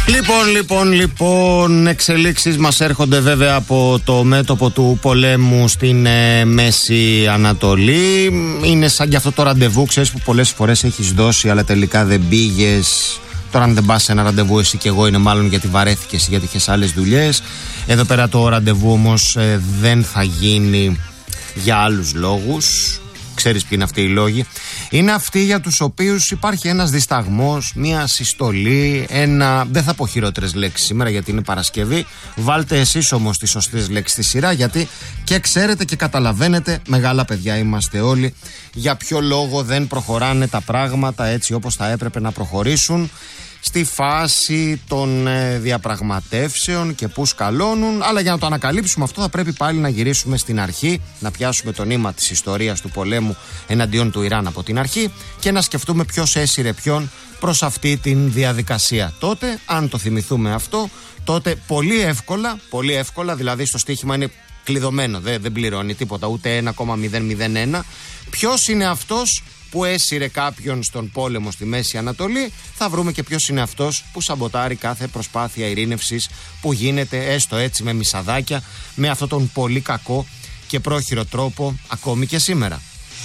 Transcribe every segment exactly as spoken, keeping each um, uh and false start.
Λοιπόν, λοιπόν, λοιπόν, εξελίξεις μας έρχονται βέβαια από το μέτωπο του πολέμου στην ε, Μέση Ανατολή. Είναι σαν και αυτό το ραντεβού, ξέρεις, που πολλές φορές έχεις δώσει αλλά τελικά δεν πήγες. Τώρα αν δεν πας σε ένα ραντεβού εσύ και εγώ είναι μάλλον γιατί βαρέθηκες ή γιατί είχες άλλες δουλειές. Εδώ πέρα το ραντεβού όμως ε, δεν θα γίνει για άλλους λόγους. Ξέρεις ποιοι είναι αυτοί οι λόγοι? Είναι αυτοί για τους οποίους υπάρχει ένας δισταγμός, μια συστολή, ένα... Δεν θα πω χειρότερες λέξεις σήμερα γιατί είναι Παρασκευή. Βάλτε εσείς όμως τις σωστές λέξεις στη σειρά, γιατί και ξέρετε και καταλαβαίνετε, μεγάλα παιδιά είμαστε όλοι, για ποιο λόγο δεν προχωράνε τα πράγματα έτσι όπως θα έπρεπε να προχωρήσουν στη φάση των ε, διαπραγματεύσεων και που σκαλώνουν. Αλλά για να το ανακαλύψουμε αυτό θα πρέπει πάλι να γυρίσουμε στην αρχή, να πιάσουμε το νήμα της ιστορίας του πολέμου εναντίον του Ιράν από την αρχή και να σκεφτούμε ποιος έσυρε ποιον προς αυτή την διαδικασία. Τότε, αν το θυμηθούμε αυτό, τότε πολύ εύκολα, πολύ εύκολα, δηλαδή στο στοίχημα είναι κλειδωμένο, δεν, δεν πληρώνει τίποτα, ούτε ένα κόμμα μηδέν μηδέν ένα. Ποιος είναι αυτός που έσυρε κάποιον στον πόλεμο στη Μέση Ανατολή? Θα βρούμε και ποιος είναι αυτός που σαμποτάρει κάθε προσπάθεια ειρήνευσης που γίνεται, έστω έτσι με μισαδάκια, με αυτόν τον πολύ κακό και πρόχειρο τρόπο ακόμη και σήμερα.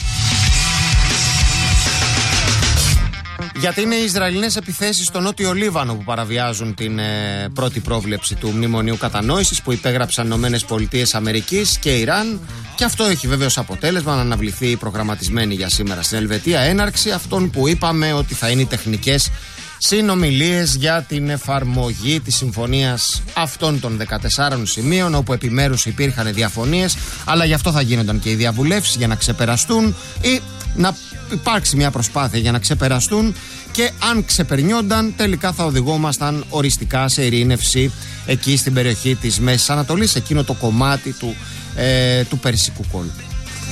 Γιατί είναι οι Ισραηλινές επιθέσεις στο Νότιο Λίβανο που παραβιάζουν την ε, πρώτη πρόβλεψη του Μνημονίου Κατανόησης που υπέγραψαν Ηνωμένες Πολιτείες Αμερικής και Ιράν, και αυτό έχει βέβαιος αποτέλεσμα να αναβληθεί η προγραμματισμένη για σήμερα στην Ελβετία έναρξη αυτών που είπαμε ότι θα είναι οι τεχνικές συνομιλίες για την εφαρμογή της συμφωνίας αυτών των δεκατεσσάρων σημείων, όπου επιμέρους υπήρχαν διαφωνίες, αλλά γι' αυτό θα γίνονταν και οι διαβουλεύσεις για να ξεπεραστούν ή να υπάρξει μια προσπάθεια για να ξεπεραστούν, και αν ξεπερνιόνταν τελικά θα οδηγόμασταν οριστικά σε ειρήνευση εκεί στην περιοχή της Μέσης Ανατολής, εκείνο το κομμάτι του, ε, του Περσικού κόλπου.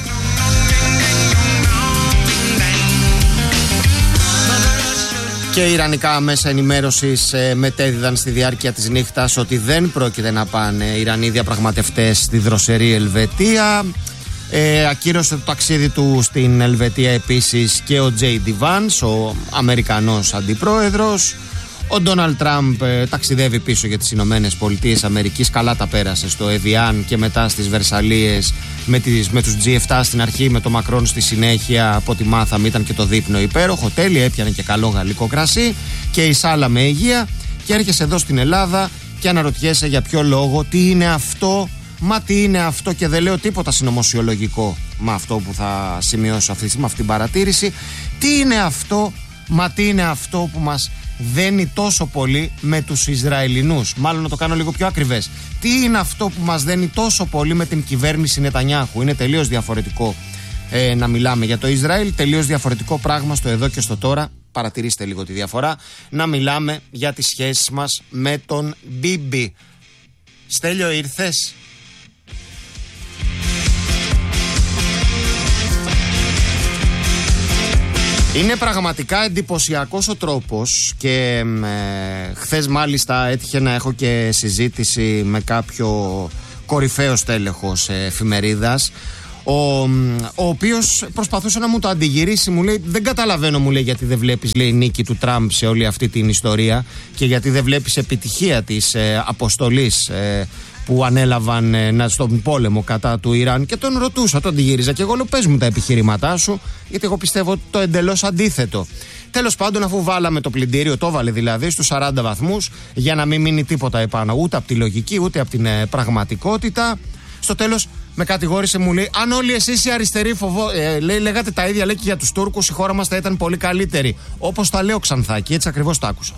Και οι ιρανικά μέσα ενημέρωσης ε, μετέδιδαν στη διάρκεια της νύχτας ότι δεν πρόκειται να πάνε οι Ιρανοί διαπραγματευτές στη δροσερή Ελβετία. Ε, ακύρωσε το ταξίδι του στην Ελβετία επίσης και ο Τζέι Ντι Βάνς, ο Αμερικανός αντιπρόεδρος. Ο Ντόναλντ Τραμπ ε, ταξιδεύει πίσω για τις Ηνωμένες Πολιτείες Αμερικής. Καλά τα πέρασε στο Εβιάν και μετά στις Βερσαλίες με, τις, με τους τζι επτά στην αρχή, με το Μακρόν στη συνέχεια. Από ό,τι μάθαμε ήταν και το δείπνο υπέροχο, τέλεια, έπιανε και καλό γαλλικό κρασί και η σάλα με υγεία. Και έρχεσαι εδώ στην Ελλάδα και αναρωτιέσαι για ποιο λόγο, τι είναι αυτό. Μα τι είναι αυτό, και δεν λέω τίποτα συνωμοσιολογικό με αυτό που θα σημειώσω αυτή τη στιγμή, με αυτή την παρατήρηση. Τι είναι αυτό, μα τι είναι αυτό που μας δένει τόσο πολύ με τους Ισραηλινούς? Μάλλον να το κάνω λίγο πιο ακριβές. Τι είναι αυτό που μας δένει τόσο πολύ με την κυβέρνηση Νετανιάχου? Είναι τελείως διαφορετικό ε, να μιλάμε για το Ισραήλ, τελείως διαφορετικό πράγμα στο εδώ και στο τώρα. Παρατηρήστε λίγο τη διαφορά. Να μιλάμε για τις σχέσεις μας με τον Μπίμπι. Στέλιο, ήρθες? Είναι πραγματικά εντυπωσιακός ο τρόπος και ε, χθες μάλιστα έτυχε να έχω και συζήτηση με κάποιο κορυφαίο στέλεχος ε, εφημερίδας, ο, ο οποίος προσπαθούσε να μου το αντιγυρίσει. Μου λέει, δεν καταλαβαίνω, μου λέει, γιατί δεν βλέπεις, λέει, νίκη του Τραμπ σε όλη αυτή την ιστορία και γιατί δεν βλέπεις επιτυχία της ε, αποστολής ε, που ανέλαβαν ε, στον πόλεμο κατά του Ιράν. Και τον ρωτούσα, τον αντιγύριζα και εγώ λέω, πες μου τα επιχειρήματά σου, γιατί εγώ πιστεύω το εντελώς αντίθετο. Τέλος πάντων, αφού βάλαμε το πλυντήριο, το έβαλε δηλαδή στους σαράντα βαθμούς, για να μην μείνει τίποτα επάνω, ούτε από τη λογική ούτε από την ε, πραγματικότητα. Στο τέλος με κατηγόρησε, μου λέει, αν όλοι εσείς οι αριστεροί φοβό, ε, λέει, λέγατε τα ίδια, λέει, και για τους Τούρκους, η χώρα μας θα ήταν πολύ καλύτερη. Όπως τα λέω, Ξανθάκη, έτσι ακριβώς τα άκουσα.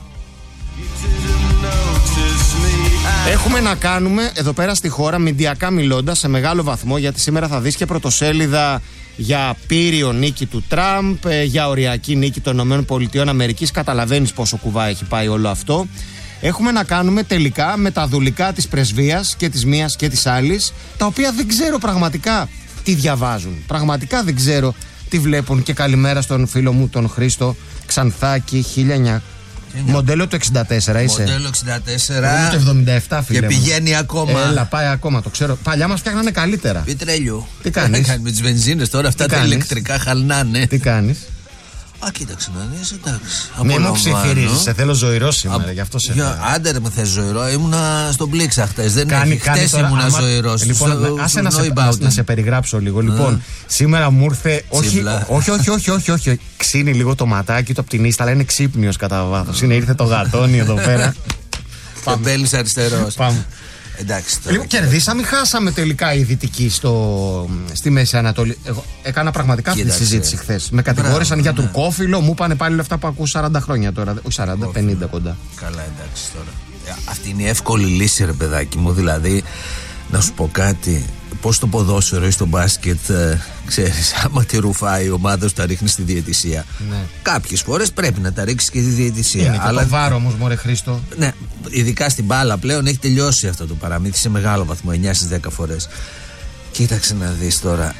Έχουμε να κάνουμε εδώ πέρα στη χώρα, μηντιακά μιλώντας, σε μεγάλο βαθμό, γιατί σήμερα θα δεις και πρωτοσέλιδα για πύριο νίκη του Τραμπ, για οριακή νίκη των ΗΠΑ. Καταλαβαίνεις πόσο κουβά έχει πάει όλο αυτό. Έχουμε να κάνουμε τελικά με τα δουλικά της πρεσβείας και της μίας και της άλλης, τα οποία δεν ξέρω πραγματικά τι διαβάζουν. Πραγματικά δεν ξέρω τι βλέπουν. Και καλημέρα στον φίλο μου τον Χρήστο Ξανθάκη, χίλια εννιακόσια. Μοντέλο του εξήντα τέσσερα είσαι. Μοντέλο εξήντα τέσσερα. Το εβδομήντα επτά, φίλε. Και πηγαίνει μου. Ακόμα. Έλα, πάει ακόμα, το ξέρω. Παλιά μας φτιάχνανε καλύτερα. Πιτρέλιο. Τι κάνεις? Με τις βενζίνες τώρα, αυτά τα ηλεκτρικά χαλνάνε. Τι κάνεις? Α, κοίταξε να δεις, εντάξει. Μην μου ψιθυρίζεις, σε θέλω ζωηρό σήμερα, Α, γι' αυτό σε θέλω. Άντε ρε με θες ζωηρό, ήμουνα στον Πλήξα χτες, δεν κάνει, έχει, χτες ήμουνα άμα... ζωηρός. Λοιπόν, στο, άσε στο να, σε, να, να σε περιγράψω λίγο. Mm. Λοιπόν, σήμερα μου ήρθε, όχι, όχι, όχι, όχι, όχι, όχι, ξύνει λίγο το ματάκι του από την ίστα, αλλά είναι ξύπνιος κατά βάθος. Είναι, ήρθε το γατόνι εδώ πέρα. Τεμπέλης αριστερός. Πάμε. Εντάξει, λοιπόν, κερδίσαμε ή χάσαμε τελικά οι δυτικοί στο, στη Μέση Ανατολή? Εγώ έκανα πραγματικά αυτή τη συζήτηση χθες. Με κατηγόρησαν για ναι. τουρκόφιλο, μου είπανε πάλι αυτά που ακούω σαράντα χρόνια τώρα. Όχι σαράντα, πενήντα κοντά. Καλά, εντάξει τώρα. Αυτή είναι η εύκολη λύση, ρε παιδάκι μου. Δηλαδή, να σου πω κάτι. Πώς το ποδόσφαιρο ή στο μπάσκετ, ε, ξέρεις, άμα τη ρουφάει η ομάδα σου, τα ρίχνει στη διαιτησία. Ναι. Κάποιες φορές πρέπει να τα ρίξει και στη διαιτησία. Είναι αλλά... και το βάρο όμως, μωρέ Χρήστο. Ναι, ειδικά στην μπάλα πλέον έχει τελειώσει αυτό το παραμύθι σε μεγάλο βαθμό, εννιά στις δέκα φορές. Κοίταξε να δεις τώρα.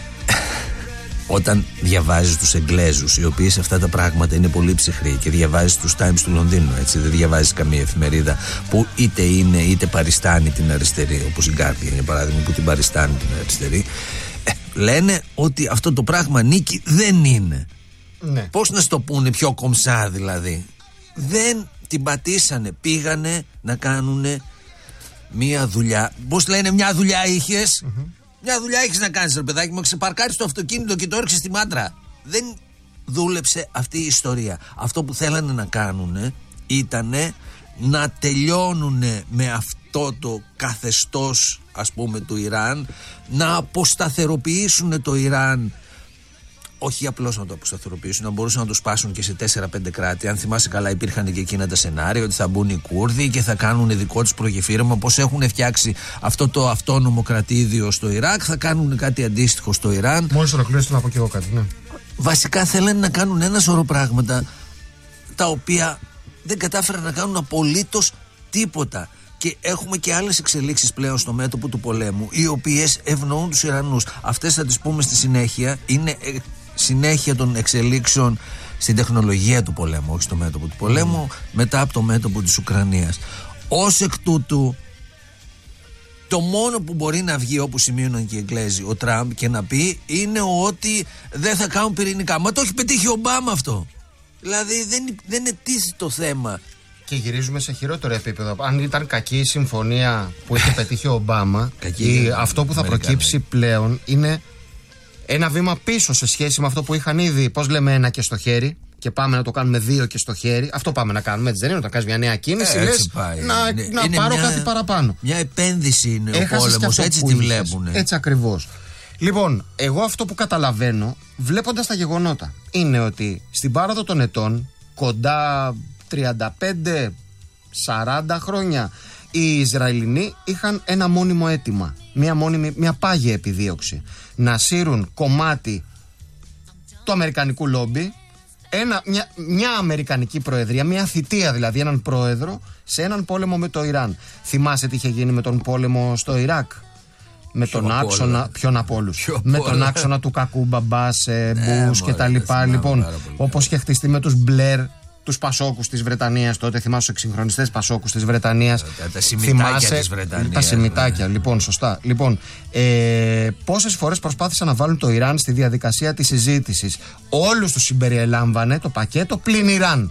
Όταν διαβάζεις τους Εγγλέζους, οι οποίοι σε αυτά τα πράγματα είναι πολύ ψυχροί, και διαβάζεις τους Times του Λονδίνου, έτσι, δεν διαβάζεις καμία εφημερίδα που είτε είναι είτε παριστάνει την αριστερή, όπως η Guardian για παράδειγμα, που την παριστάνει την αριστερή, ε, λένε ότι αυτό το πράγμα νίκη δεν είναι. Ναι. Πώς να στο πούνε πιο κομψά δηλαδή? Δεν την πατήσανε, πήγανε να κάνουνε μία δουλειά. Πώς λένε, μια δουλειά είχες? Mm-hmm. Μια δουλειά έχεις να κάνεις, ρε παιδάκι μου, ξεπαρκάρεις το αυτοκίνητο και το έριξες στη μάντρα. Δεν δούλεψε αυτή η ιστορία. Αυτό που θέλανε να κάνουν ήταν να τελειώνουν με αυτό το καθεστώς, ας πούμε, του Ιράν, να αποσταθεροποιήσουν το Ιράν. Όχι απλώς να το αποσταθεροποιήσουν, να μπορούσαν να το σπάσουν και σε τέσσερα πέντε κράτη. Αν θυμάσαι καλά, υπήρχαν και εκείνα τα σενάρια ότι θα μπουν οι Κούρδοι και θα κάνουν δικό τους προγεφύρωμα. Πώς έχουν φτιάξει αυτό το αυτόνομο κρατήδιο στο Ιράκ, θα κάνουν κάτι αντίστοιχο στο Ιράν. Μόλις ολοκληρώσω να πω και εγώ κάτι, ναι. Βασικά θέλανε να κάνουν ένα σωρό πράγματα τα οποία δεν κατάφεραν να κάνουν απολύτως τίποτα. Και έχουμε και άλλες εξελίξεις πλέον στο μέτωπο του πολέμου, οι οποίες ευνοούν τους Ιρανούς. Αυτές θα τις πούμε στη συνέχεια. Είναι συνέχεια των εξελίξεων στην τεχνολογία του πολέμου, όχι στο μέτωπο του πολέμου, mm. μετά από το μέτωπο της Ουκρανίας. Ως εκ τούτου, το μόνο που μπορεί να βγει, όπως σημείωναν και οι Εγγλέζοι, ο Τραμπ, και να πει είναι ότι δεν θα κάνουν πυρηνικά. Μα το έχει πετύχει ο Ομπάμα αυτό. Δηλαδή δεν, δεν είναι τίθι το θέμα. Και γυρίζουμε σε χειρότερο επίπεδο. Αν ήταν κακή η συμφωνία που είχε πετύχει ο Ομπάμα, η, αυτό που θα προκύψει πλέον είναι ένα βήμα πίσω σε σχέση με αυτό που είχαν ήδη, πώς λέμε, ένα και στο χέρι, και πάμε να το κάνουμε δύο και στο χέρι. Αυτό πάμε να κάνουμε, έτσι δεν είναι? Όταν κάνεις μια νέα κίνηση, ε, λες να, είναι, να είναι πάρω μια, κάτι παραπάνω. Μια επένδυση είναι. Έχασες ο πόλεμος, έτσι τη βλέπουν. Έτσι ακριβώς. Λοιπόν, εγώ αυτό που καταλαβαίνω, βλέποντας τα γεγονότα, είναι ότι στην πάροδο των ετών, κοντά τριάντα πέντε σαράντα χρόνια, οι Ισραηλινοί είχαν ένα μόνιμο αίτημα, μια, μόνιμη, μια πάγια επιδίωξη, να σύρουν κομμάτι του αμερικανικού λόμπι, ένα, μια, μια αμερικανική προεδρία, μια θητεία δηλαδή, έναν πρόεδρο σε έναν πόλεμο με το Ιράν. Θυμάσαι τι είχε γίνει με τον πόλεμο στο Ιράκ? Με τον άξονα, ποιον από όλους, με τον άξονα του κακού μπαμπάς, Μπούς και τα λοιπά. Λοιπόν, όπως είχε χτιστεί με τους Μπλερ, τους Πασόκους της Βρετανίας τότε, θυμάσαι τους εξυγχρονιστές Πασόκους της Βρετανίας. Τα, τα σημητάκια της Βρετανίας. Τα σημητάκια, ναι. Λοιπόν, σωστά. Λοιπόν, ε, πόσες φορές προσπάθησαν να βάλουν το Ιράν στη διαδικασία της συζήτησης? Όλους τους συμπεριελάμβανε το πακέτο πλην Ιράν.